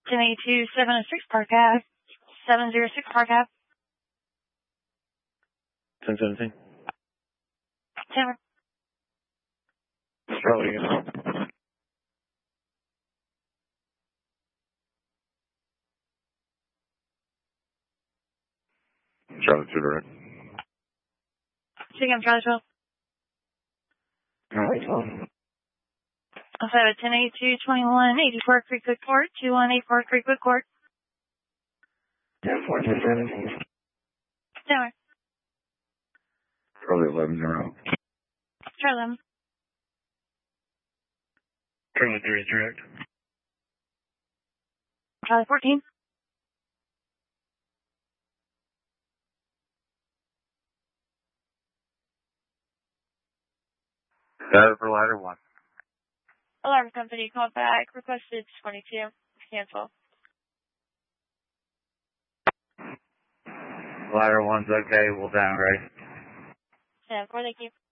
1082 706 Park Ave. 706 Park Ave. 1017. Tower. Charlie again. Charlie 2 direct. Chicken Charlie 12. Alright, 12. Also have a 1082 2184 Creekwood Court. 2184 Creekwood Court. 10-4-10-17. Tower. Charlie 11 0. Charlie 11. Charlie 3 is direct. Charlie 14. Data for ladder 1. Alarm company called back. Requested 22. Cancel. Ladder 1's okay, we'll downgrade. 10-4, thank you.